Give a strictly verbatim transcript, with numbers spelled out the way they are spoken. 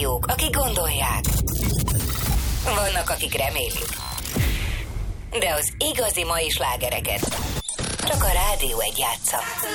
hallgatók, akik gondolják. Vannak, akik remélik. De az igazi mai slágereket csak a Rádió egy játsza.